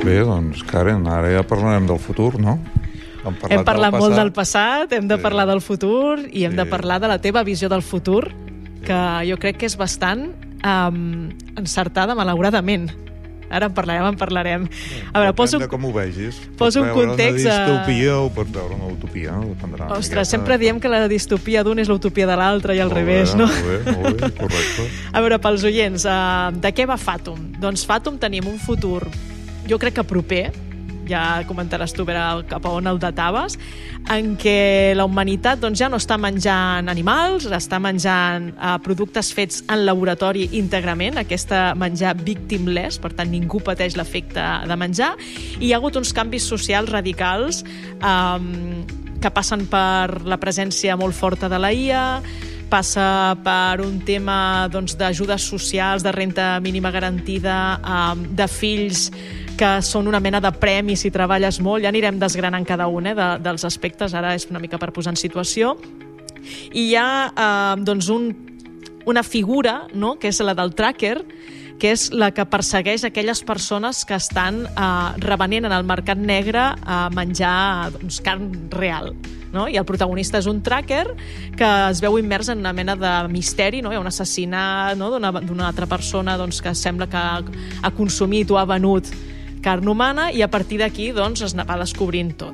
Bé, doncs, Karen, ara ja parlarem del futur, no? Hem parlat molt del passat, hem de parlar del futur i hem de parlar de la teva visió del futur, que jo crec que és bastant encertada, malauradament. Ara en parlarem. A veure, depèn de com ho vegis. Poso un context... Pots veure una distopia o pots veure una utopia. Dependrà. Ostres, sempre diem que la distopia d'un és l'utopia de l'altre i al revés, no? Molt bé, correcte. A veure, pels oients, de què va Fathom? Doncs Fathom tenim un futur, jo crec que proper, ja comentaràs tu cap a on el dataves, en què la humanitat ja no està menjant animals, està menjant productes fets en laboratori íntegrament, aquesta menjar victimless, per tant ningú pateix l'efecte de menjar, i hi ha hagut uns canvis socials radicals que passen per la presència molt forta de la IA, passa per un tema d'ajudes socials, de renda mínima garantida, de fills que són una mena de premi si treballes molt. Ja anirem desgranant cada un dels aspectes, ara és una mica per posar en situació. I hi ha una figura, no?, que és la del tracker, que és la que persegueix aquelles persones que estan revenent en el mercat negre a menjar carn real. No? I el protagonista és un tracker que es veu immers en una mena de misteri, no? Hi ha un assassinat, no?, d'una altra persona que sembla que ha consumit o ha venut carn humana, i a partir d'aquí es va descobrint tot.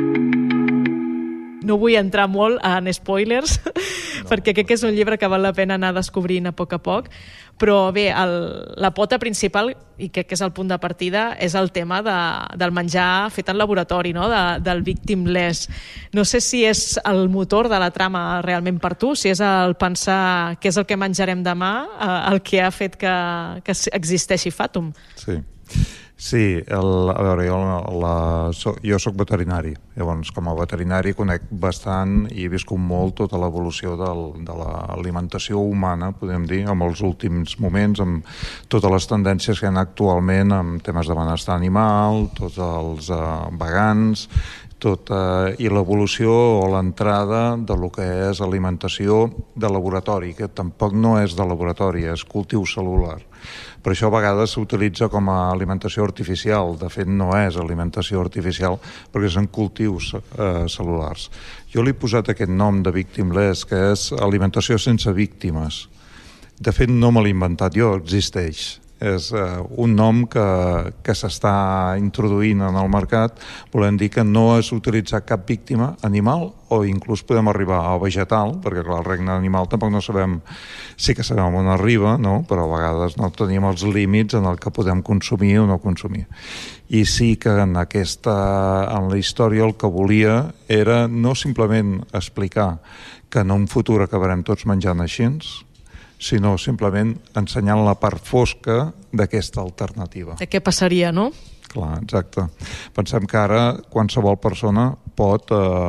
No vull entrar molt en spoilers, perquè crec que és un llibre que val la pena anar descobrint a poc, però bé, la pota principal, i crec que és el punt de partida, és el tema del menjar fet en laboratori, no?, del victimless. No sé si és el motor de la trama realment per tu, si és el pensar què és el que menjarem demà, el que ha fet que existeixi Fathom. Sí, a veure, jo soc veterinari, llavors com a veterinari conec bastant i he viscut molt tota l'evolució de l'alimentació humana, podem dir, amb els últims moments, amb totes les tendències que hi ha actualment amb temes de benestar animal, tots els vegans, i l'evolució o l'entrada de lo que és alimentació de laboratori, que tampoc no és de laboratori, és cultiu cel·lular. Per això a vegades s'utilitza com a alimentació artificial. De fet, no és alimentació artificial perquè són cultius cel·lulars. Jo li he posat aquest nom de victimless, que és alimentació sense víctimes. De fet, no me l'he inventat jo, existeix. És un nom que s'està introduint en el mercat, volem dir que no és utilitzar cap víctima animal o inclús podem arribar a vegetal, perquè clar, el regne animal tampoc no sabem, sí que sabem on arriba, no? Però a vegades no tenim els límits en el que podem consumir o no consumir. I sí que en la història el que volia era no simplement explicar que en un futur acabarem tots menjant així, sinó simplement ensenyant la part fosca d'aquesta alternativa. De què passaria, no? Clar, exacte. Pensem que ara qualsevol persona pot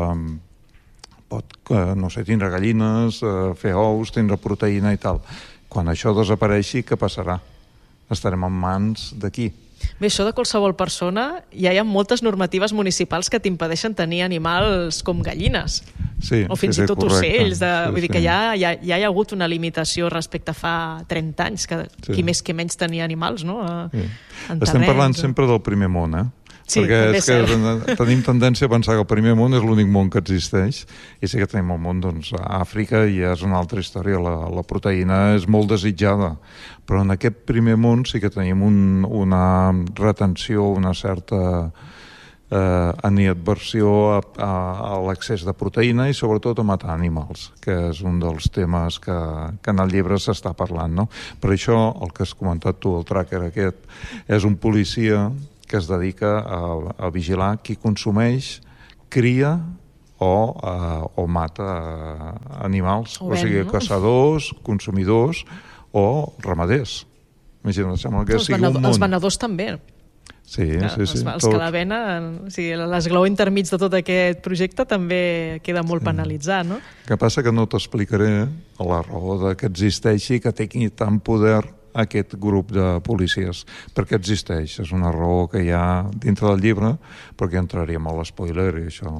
no sé, tindre gallines, fer ous, tindre proteïna i tal. Quan això desapareixi, què passarà? Estarem en mans de qui? Bé, això de qualsevol persona, ja hi ha moltes normatives municipals que t'impedeixen tenir animals com gallines. Sí, o fins i tot ocells. Vull dir que ja hi ha hagut una limitació respecte a fa 30 anys, que qui més que menys tenia animals, no? Estem parlant sempre del primer món, Sí, perquè és que tenim tendència a pensar que el primer món és l'únic món que existeix, i sí que tenim el món, a Àfrica i és una altra història, la proteïna és molt desitjada, però en aquest primer món sí que tenim una retenció, una certa animadversió a l'accés de proteïna i sobretot a matar animals, que és un dels temes que en el llibre s'està parlant, no? Per això el que has comentat tu, el tracker aquest, és un policia que es dedica a vigilar qui consumeix, cria o mata animals, o sigui, caçadors, consumidors o ramaders. Imagina't, sembla que sigui un món. Els venedors també. Sí. Els que la venen, o sigui, l'esglaó intermig de tot aquest projecte també queda molt penalitzat, no? El que passa que no t'explicaré la raó que existeixi, que tingui tant poder aquest grup de policies, perquè existeix. És una raó que hi ha dintre del llibre, perquè entraríem a l'espoiler i això...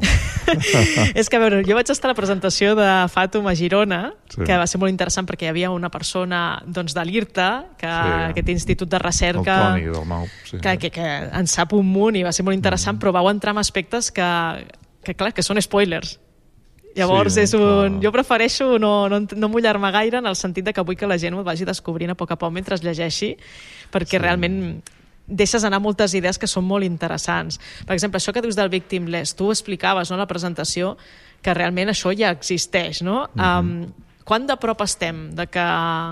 És que, a veure, jo vaig estar a la presentació de Fàtum a Girona, que va ser molt interessant perquè hi havia una persona doncs, de l'IRTA, aquest institut de recerca... El Toni del Mau, sí. Que en sap un munt i va ser molt interessant, però vau entrar en aspectes que clar, que són spoilers. Llavors, jo prefereixo no mullar-me gaire en el sentit de que vull que la gent ho vagi descobrint a poc mentre es llegeixi, perquè realment deixes anar moltes idees que són molt interessants. Per exemple, això que dius del victimless, tu ho explicaves, no, a la presentació, que realment això ja existeix, no? Quan de prop estem de que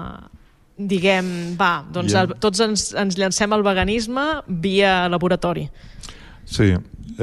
diguem, doncs tots ens llancem al veganisme via laboratori? Sí,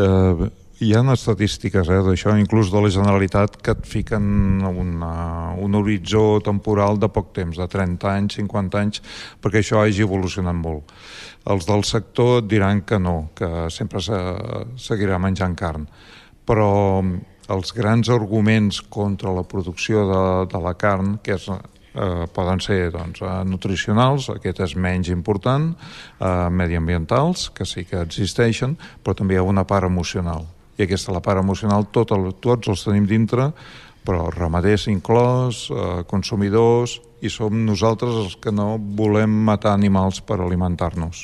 hi ha estadístiques d'això, inclús de la Generalitat, que et fiquen un horitzó temporal de poc temps, de 30 anys, 50 anys, perquè això hagi evolucionat molt. Els del sector et diran que no, que sempre seguirà menjant carn. Però els grans arguments contra la producció de la carn, que poden ser nutricionals, aquest és menys important, mediambientals, que sí que existeixen, però també hi ha una part emocional. I aquesta, la part emocional, tots els tenim dintre, però ramaders inclòs, consumidors, i som nosaltres els que no volem matar animals per alimentar-nos.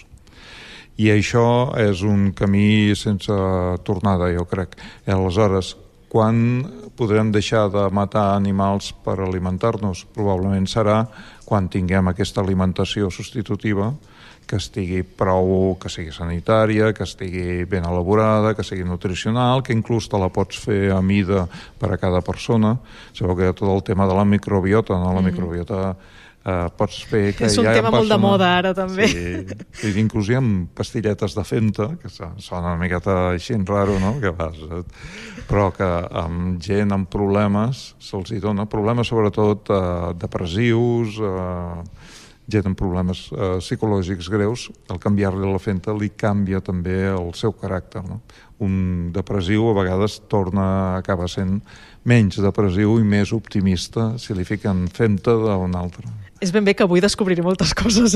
I això és un camí sense tornada, jo crec. I aleshores, quan podrem deixar de matar animals per alimentar-nos? Probablement serà quan tinguem aquesta alimentació substitutiva, que estigui que sigui sanitària, que estigui ben elaborada, que sigui nutricional, que inclús te la pots fer a mida per a cada persona. Sabeu que hi ha tot el tema de la microbiota, no? La microbiota pots fer que és un tema molt de moda ara, també. Sí, inclús hi ha pastilletes de Fenta, que sona una miqueta així raro, no? Però que amb gent amb problemes se'ls hi dona, problemes sobretot depressius, gent amb problemes psicològics greus, al canviar-li la Fenta li canvia també el seu caràcter, no? Un depressiu a vegades acaba sent menys depressiu i més optimista si li fiquen Fenta d'un altre. És ben bé que avui descobriré moltes coses,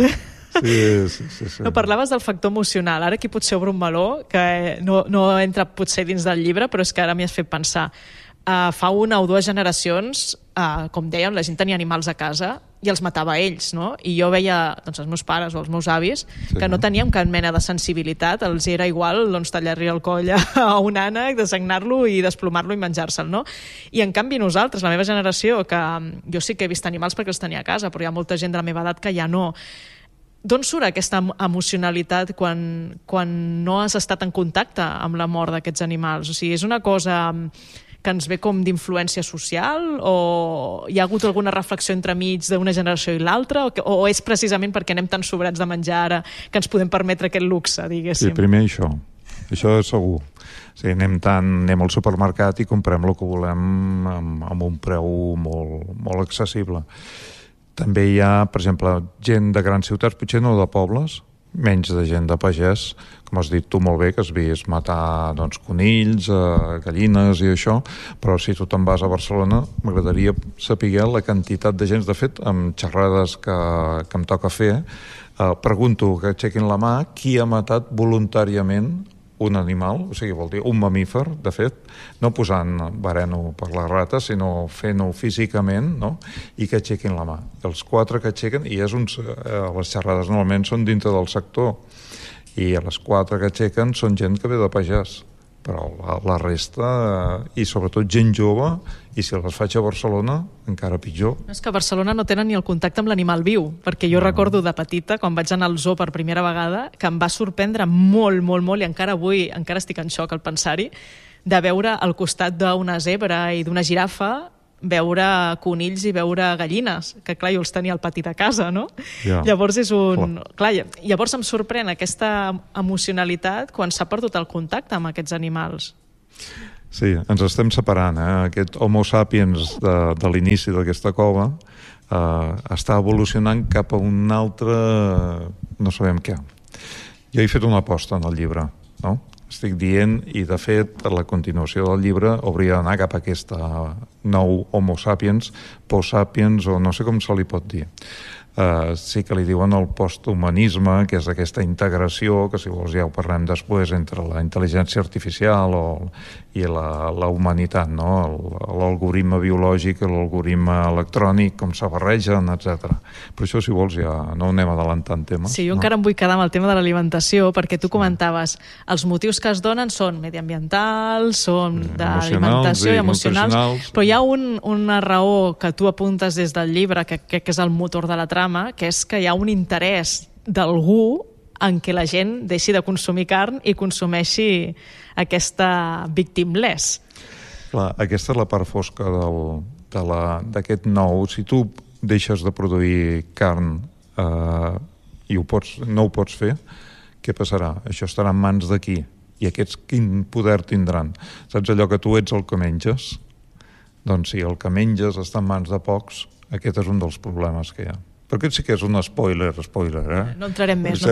Sí. No, parlaves del factor emocional. Ara aquí potser obro un meló que no entra potser dins del llibre, però és que ara m'hi has fet pensar. Fa 1 o 2 generacions, com dèiem, la gent tenia animals a casa i els matava ells, no? I jo veia els meus pares o els meus avis que no teníem cap mena de sensibilitat, els era igual tallar-li el coll a un ànec, desagnar-lo i desplomar-lo i menjar-se'l, no? I en canvi nosaltres, la meva generació, que jo sí que he vist animals perquè els tenia a casa, però hi ha molta gent de la meva edat que ja no. D'on surt aquesta emocionalitat quan no has estat en contacte amb la mort d'aquests animals? O sigui, és una cosa que ens ve com d'influència social o hi ha hagut alguna reflexió entremig d'una generació i l'altra o és precisament perquè anem tan sobrats de menjar ara que ens podem permetre aquest luxe, diguéssim? Sí, primer això és segur. O sigui, anem al supermercat i comprem el que volem amb un preu molt, molt accessible. També hi ha, per exemple, gent de grans ciutats, potser no de pobles, menys de gent de pagès, com has dit tu molt bé, que has vist matar conills, gallines i això, però si tu te'n vas a Barcelona, m'agradaria saber la quantitat de gent. De fet, amb xerrades que em toca fer, pregunto que aixequin la mà qui ha matat voluntàriament un animal, o sigui, vol dir un mamífer, de fet, no posant veneno per la rata, sinó fent-ho físicament, no? I que aixequin la mà. Els 4 que aixequen, i les xerrades normalment són dintre del sector, i les 4 que aixequen són gent que ve de pagès, però la resta, i sobretot gent jove, i si les faig a Barcelona, encara pitjor. És que a Barcelona no tenen ni el contacte amb l'animal viu, perquè jo recordo de petita, quan vaig anar al zoo per primera vegada, que em va sorprendre molt, molt, molt, i encara avui estic en xoc al pensar-hi, de veure al costat d'una zebra i d'una girafa veure conills i veure gallines, que clar, jo els tenia al pati de casa, no? Ja. Llavors llavors em sorprèn aquesta emocionalitat quan s'ha perdut el contacte amb aquests animals. Sí, ens estem separant, Aquest Homo sapiens de l'inici d'aquesta cova està evolucionant cap a un altre, no sabem què. Jo he fet una aposta en el llibre, no? Estic dient, i de fet la continuació del llibre hauria d'anar cap a aquesta nou Homo sapiens, post sapiens, o no sé com se li pot dir. sí que li diuen el posthumanisme, que és aquesta integració, que si vols ja ho parlem després, entre la intel·ligència artificial i la humanitat, no? L'algoritme biològic i l'algoritme electrònic, com se barregen, etc. Per això, si vols, ja no anem adelantant temes. Sí, jo encara em vull quedar amb el tema de l'alimentació, perquè tu comentaves, els motius que es donen són mediambientals, són d'alimentació i emocionals, però hi ha una raó que tu apuntes des del llibre, que crec que és el motor de la trama, que és que hi ha un interès d'algú en què la gent deixi de consumir carn i consumeixi aquesta victimless. Clar, aquesta és la part fosca d'aquest nou. Si tu deixes de produir carn i no ho pots fer, què passarà? Això estarà en mans de qui? I aquests quin poder tindran? Saps allò que tu ets el que menges? Doncs si el que menges està en mans de pocs, aquest és un dels problemes que hi ha. Però aquest sí que és un spoiler, No entrarem més.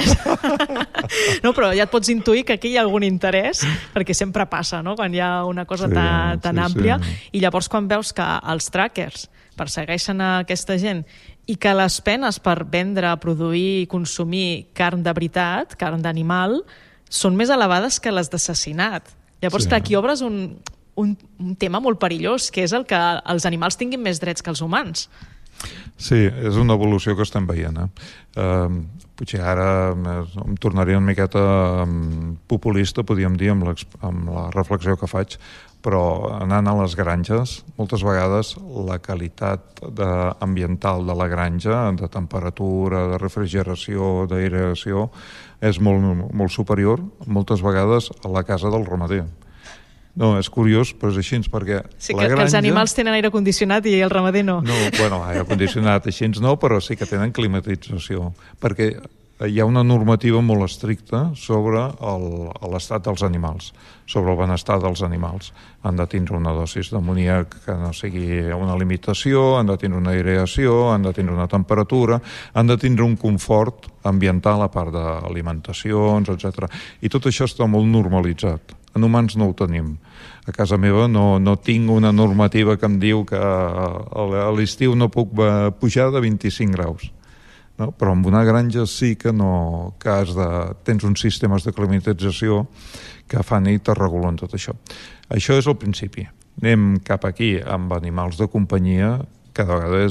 No, però ja et pots intuir que aquí hi ha algun interès, perquè sempre passa, no?, quan hi ha una cosa tan àmplia, i llavors quan veus que els trackers persegueixen a aquesta gent i que les penes per vendre, produir i consumir carn de veritat, carn d'animal, són més elevades que les d'assassinat. Llavors, clar, aquí obres un tema molt perillós, que és el que els animals tinguin més drets que els humans. Sí, és una evolució que estem veient. Potser ara em tornaria una miqueta populista, podríem dir, amb la reflexió que faig, però anant a les granges, moltes vegades la qualitat ambiental de la granja, de temperatura, de refrigeració, d'aeració, és molt superior, moltes vegades, a la casa del ramader. No, és curiós, però és així, perquè sí, que els animals tenen aire condicionat i el ramader no. No, bueno, aire condicionat així no, però sí que tenen climatització, perquè hi ha una normativa molt estricta sobre l'estat dels animals, sobre el benestar dels animals. Han de tindre una dosis d'amoníac que no sigui una limitació, han de tindre una aireació, han de tindre una temperatura, han de tindre un confort ambiental a part d'alimentacions, etc. I tot això està molt normalitzat. En humans no ho tenim. A casa meva no tinc una normativa que em diu que a l'estiu no puc pujar de 25 graus. No? Però en una granja sí que tens uns sistemes de climatització que fan i te regulen tot això. Això és el principi. Anem cap aquí amb animals de companyia, cada vegada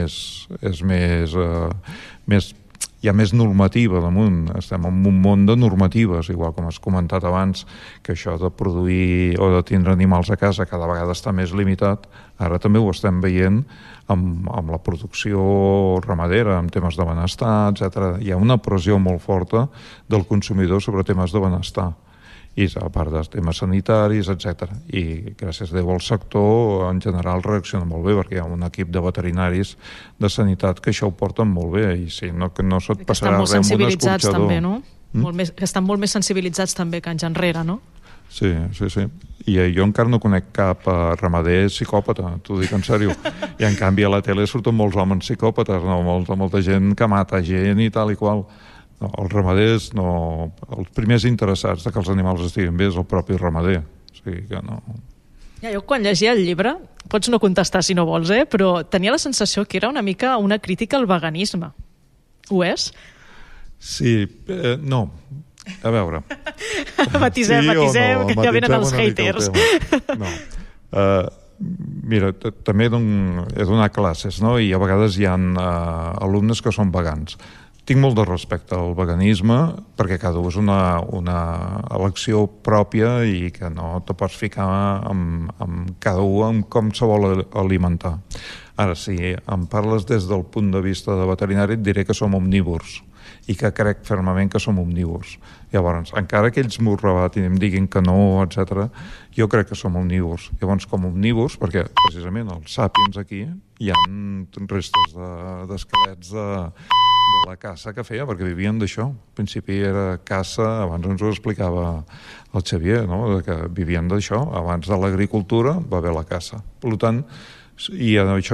hi ha més normativa damunt. Estem en un món de normatives, igual com has comentat abans, que això de produir o de tindre animals a casa cada vegada està més limitat. Ara també ho estem veient amb la producció ramadera, amb temes de benestar, etc. Hi ha una pressió molt forta del consumidor sobre temes de benestar, i a part dels temes sanitaris, etc. I gràcies a Déu el sector en general reacciona molt bé, perquè hi ha un equip de veterinaris de sanitat que això ho porten molt bé, i si no se't passarà res amb un escorxador. També, no? Que estan molt més sensibilitzats també que anys enrere, no? Sí. I jo encara no conec cap ramader psicòpata, t'ho dic en sèrio. I en canvi a la tele surten molts homes psicòpates, no? Molta gent que mata gent i tal i qual. No, els ramaders, els primers interessats que els animals estiguin bé és el propi ramader. O sigui que no... Jo quan llegia el llibre, pots no contestar si no vols, però tenia la sensació que era una mica una crítica al veganisme. Ho és? Sí, no. A veure... Matisem, que ja venen els haters. No. Mira, també he donat classes, no? I a vegades hi ha alumnes que són vegans. Tinc molt de respecte al veganisme, perquè cada un és una elecció pròpia i que no te pots ficar amb cada un en com se vol alimentar. Ara, si em parles des del punt de vista de veterinari, et diré que som omnívors i que crec fermament que som omnívors. Llavors, encara que ells m'ho rebatin i em diguin que no, etc., jo crec que som omnívors. Llavors, com omnívors, perquè precisament els sàpiens aquí hi ha restes d'esquelets de la caça que feia, perquè vivien d'això. Al principi era caça, abans ens ho explicava el Xavier, no? Que vivien d'això. Abans de l'agricultura va haver la caça. Per tant, i això